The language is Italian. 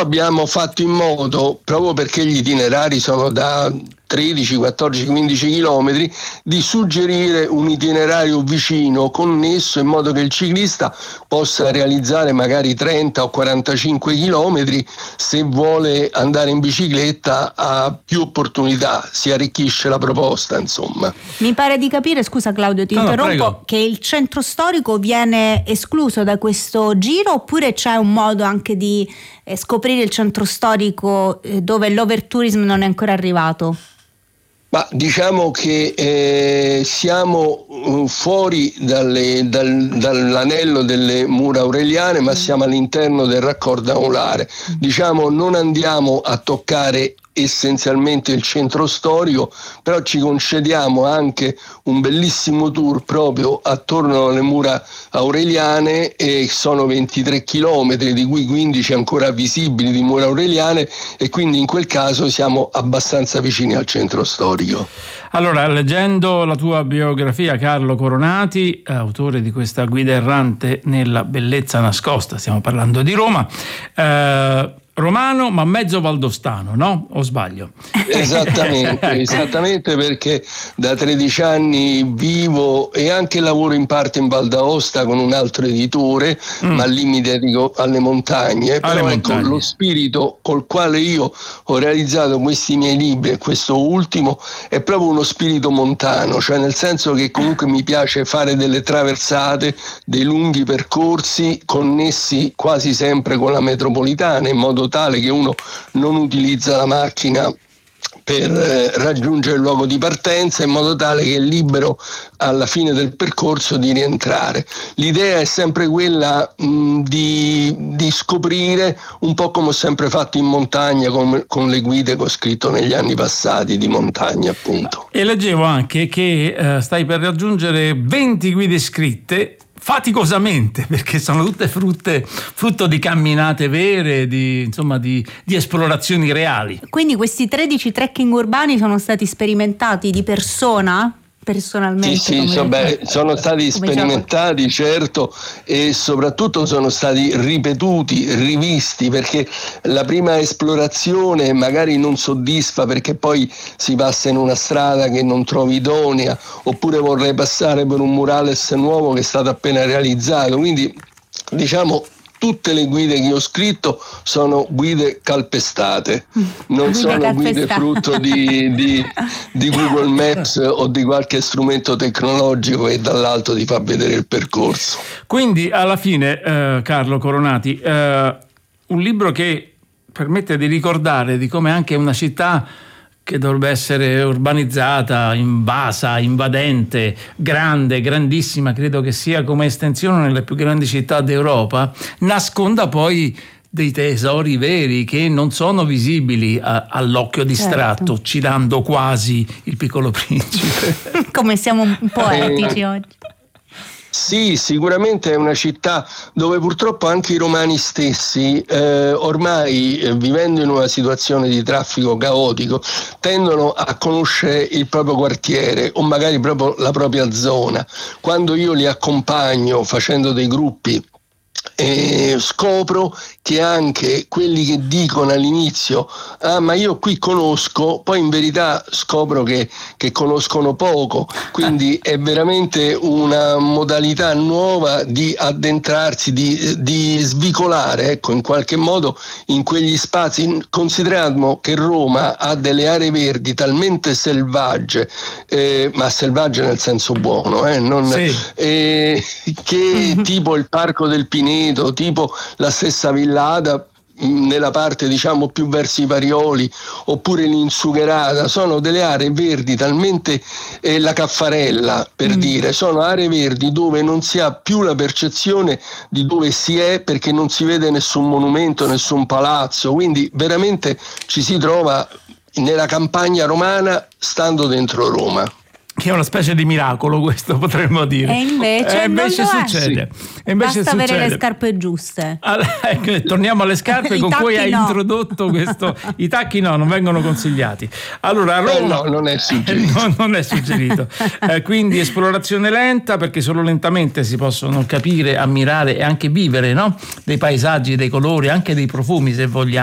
abbiamo fatto in modo, proprio perché gli itinerari sono da 13, 14, 15 chilometri, di suggerire un itinerario vicino, connesso, in modo che il ciclista possa realizzare magari 30 o 45 chilometri. Se vuole andare in bicicletta ha più opportunità, si arricchisce la proposta, insomma. Mi pare di capire, scusa Claudio, ti interrompo, che il centro storico viene escluso da questo giro, oppure c'è un modo anche di scoprire il centro storico dove l'overtourism non è ancora arrivato? Ma diciamo che siamo fuori dall'anello delle mura aureliane, ma siamo all'interno del raccordo anulare. Diciamo, non andiamo a toccare essenzialmente il centro storico, però ci concediamo anche un bellissimo tour proprio attorno alle mura aureliane, e sono 23 chilometri, di cui 15 ancora visibili di mura aureliane, e quindi in quel caso siamo abbastanza vicini al centro storico. Allora, leggendo la tua biografia, Carlo Coronati, autore di questa guida errante nella bellezza nascosta, stiamo parlando di Roma, romano ma mezzo valdostano, no? O sbaglio? Esattamente, perché da 13 anni vivo e anche lavoro in parte in Val d'Aosta con un altro editore, ma lì mi dedico alle montagne. Però ecco, lo spirito col quale io ho realizzato questi miei libri, e questo ultimo, è proprio uno spirito montano, cioè nel senso che comunque mi piace fare delle traversate, dei lunghi percorsi connessi quasi sempre con la metropolitana, in modo tale che uno non utilizza la macchina per raggiungere il luogo di partenza, in modo tale che è libero alla fine del percorso di rientrare. L'idea è sempre quella di scoprire, un po' come ho sempre fatto in montagna con le guide che ho scritto negli anni passati di montagna, appunto. E leggevo anche che stai per raggiungere 20 guide scritte faticosamente, perché sono tutte frutto di camminate vere, di esplorazioni reali. Quindi questi 13 trekking urbani sono stati sperimentati di persona? Personalmente? Sì, sono stati sperimentati, certo, e soprattutto sono stati ripetuti, rivisti, perché la prima esplorazione magari non soddisfa, perché poi si passa in una strada che non trovi idonea, oppure vorrei passare per un murales nuovo che è stato appena realizzato. Quindi diciamo, tutte le guide che ho scritto sono guide calpestate, non sono guide frutto di Google Maps o di qualche strumento tecnologico che dall'alto ti fa vedere il percorso. Quindi alla fine, Carlo Coronati, un libro che permette di ricordare di come anche una città che dovrebbe essere urbanizzata, invasa, invadente, grande, grandissima, credo che sia come estensione nelle più grandi città d'Europa, nasconda poi dei tesori veri che non sono visibili all'occhio distratto, citando quasi Il Piccolo Principe. Come siamo poetici oggi. Sì, sicuramente è una città dove purtroppo anche i romani stessi, ormai vivendo in una situazione di traffico caotico, tendono a conoscere il proprio quartiere o magari proprio la propria zona. Quando io li accompagno facendo dei gruppi, scopro che anche quelli che dicono all'inizio ma io qui conosco, poi in verità scopro che conoscono poco, quindi è veramente una modalità nuova di addentrarsi, di svicolare, ecco, in qualche modo in quegli spazi. Consideriamo che Roma ha delle aree verdi talmente selvagge, ma selvagge nel senso buono, che tipo il Parco del Pineto, tipo la stessa Villada nella parte diciamo più verso i Parioli, oppure l'Insugherata, sono delle aree verdi talmente, la Caffarella per dire, sono aree verdi dove non si ha più la percezione di dove si è, perché non si vede nessun monumento, nessun palazzo, quindi veramente ci si trova nella campagna romana stando dentro Roma. Che è una specie di miracolo, questo potremmo dire. E invece succede. Basta avere le scarpe giuste. Ecco, torniamo alle scarpe con cui hai introdotto questo. I tacchi non vengono consigliati. Allora, Roma, no, non è suggerito. Non è suggerito. Quindi esplorazione lenta, perché solo lentamente si possono capire, ammirare e anche vivere, no? Dei paesaggi, dei colori, anche dei profumi, se vogliamo.